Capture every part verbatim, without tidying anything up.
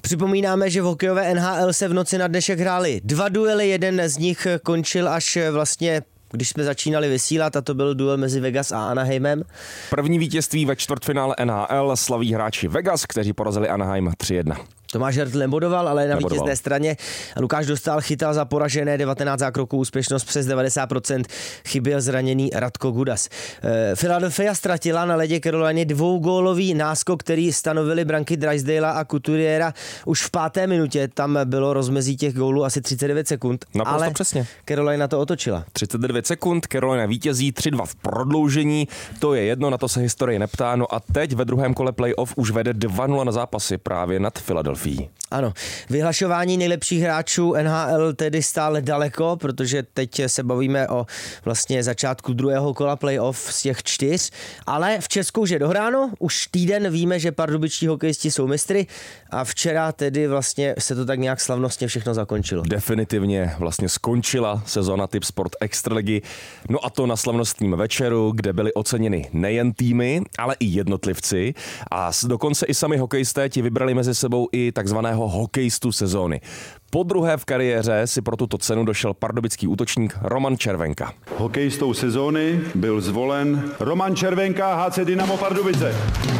Připomínáme, že v hokejové N H L se v noci na dnešek hrály dva duely, jeden z nich končil až vlastně když jsme začínali vysílat, a to byl duel mezi Vegas a Anaheimem. První vítězství ve čtvrtfinále N H L slaví hráči Vegas, kteří porazili Anaheim tři jedna. Tomáš Hertl nebodoval, ale na Nebodoval. vítězné straně. A Lukáš Dostál chytal za poražené devatenáct zákroků, úspěšnost přes devadesát procent, chyběl zraněný Radko Gudas. E, Philadelphia ztratila na ledě Caroliny dvougólový náskok, který stanovili branky Drysdalea a Couturiera už v páté minutě. Tam bylo rozmezí těch gólů asi třicet devět sekund. Naprosto ale přesně. Carolina to otočila. třicet devět sekund, Carolina vítězí tři dva v prodloužení, to je jedno, na to se historie neptá. No a teď ve druhém kole playoff už vede dva nula na zápasy právě nad Philadelphia. Ano, vyhlašování nejlepších hráčů N H L tedy stále daleko, protože teď se bavíme o vlastně začátku druhého kola playoff z těch čtyř, ale v Česku už je dohráno, už týden víme, že pardubičtí hokejisti jsou mistry a včera tedy vlastně se to tak nějak slavnostně všechno zakončilo. Definitivně vlastně skončila sezona Tip Sport Extraligy, no a to na slavnostním večeru, kde byly oceněny nejen týmy, ale i jednotlivci a dokonce i sami hokejisté ti vybrali mezi sebou i takzvaného hokejistu sezóny. Po druhé v kariéře si pro tuto cenu došel pardubický útočník Roman Červenka. Hokejistou sezóny byl zvolen Roman Červenka, H C Dynamo Pardubice.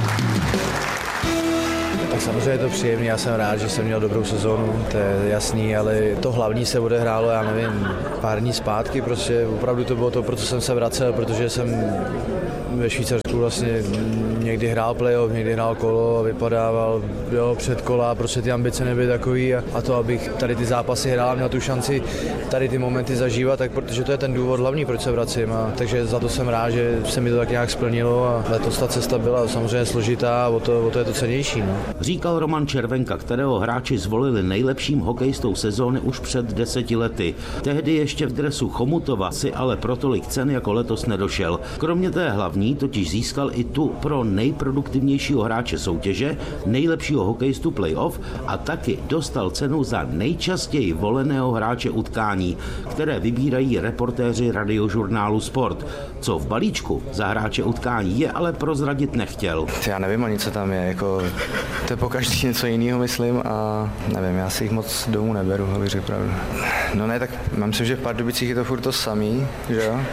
Tak samozřejmě je to příjemný, já jsem rád, že jsem měl dobrou sezónu, to je jasný, ale to hlavní se odehrálo, já nevím, pár dní zpátky, prostě opravdu to bylo to, pro co jsem se vracel, protože jsem ve Švýcarsku vlastně někdy hrál playoff, někdy hrál kolo a vypadával jo, před kola, prostě ty ambice nebyly takový a, a to, abych tady ty zápasy hrál a měl tu šanci tady ty momenty zažívat, tak protože to je ten důvod hlavní, proč se vracím a takže za to jsem rád, že se mi to tak nějak splnilo a letos ta cesta byla samozřejmě složitá a o to, o to je to cennější. No. Říkal Roman Červenka, kterého hráči zvolili nejlepším hokejistou sezóny už před deseti lety. Tehdy ještě v dresu Chomutova si ale pro tolik cen jako letos nedošel. Kromě té hlavní totiž získal i tu pro nejproduktivnějšího hráče soutěže, nejlepšího hokejistu playoff a taky dostal cenu za nejčastěji voleného hráče utkání, které vybírají reportéři radiožurnálu Sport. Co v balíčku za hráče utkání je, ale prozradit nechtěl. Já nevím ani, co tam je, jako to je pokaždý něco jiného, myslím, a nevím, já si jich moc domů neberu, abych řekl pravdu. No ne, tak myslím, že v Pardubicích je to furt to samý, že jo?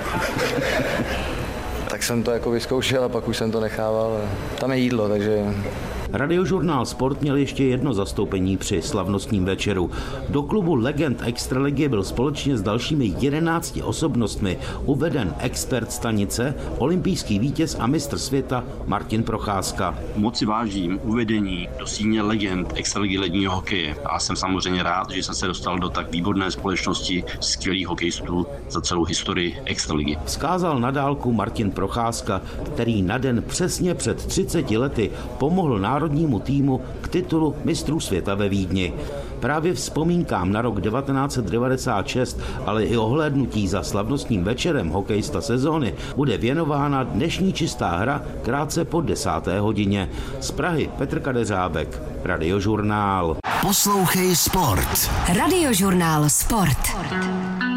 Tak jsem to jako vyzkoušel a pak už jsem to nechával. Tam je jídlo, takže... Radiožurnál Sport měl ještě jedno zastoupení při slavnostním večeru. Do klubu legend Extraligy byl společně s dalšími jedenácti osobnostmi uveden expert stanice, olympijský vítěz a mistr světa Martin Procházka. Moc si vážím uvedení do síně legend Extraligy ledního hokeje a jsem samozřejmě rád, že jsem se dostal do tak výborné společnosti skvělých hokejistů za celou historii Extraligy. Vzkázal na dálku Martin Procházka, který na den přesně před třiceti lety pomohl národnímu týmu k titulu mistrů světa ve Vídni. Právě vzpomínkám na rok devatenáct set devadesát šest, ale i ohlédnutí za slavnostním večerem hokejista sezóny bude věnována dnešní čistá hra krátce po desáté hodině. Z Prahy Petr Kadeřábek, Radiožurnál. Poslouchej Sport. Radiožurnál Sport.